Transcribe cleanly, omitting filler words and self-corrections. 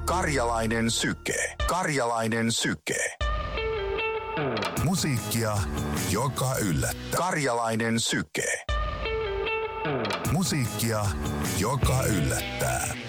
Karjalainen Syke. Karjalainen Syke. Musiikkia, joka yllättää. Karjalainen Syke. Musiikkia, joka yllättää.